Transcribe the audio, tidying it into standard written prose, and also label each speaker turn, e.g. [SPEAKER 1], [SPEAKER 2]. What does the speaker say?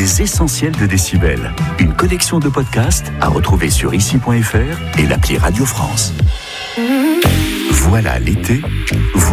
[SPEAKER 1] des essentiels de Décibel. Une collection de podcasts à retrouver sur ici.fr et l'appli Radio France. Voilà l'été.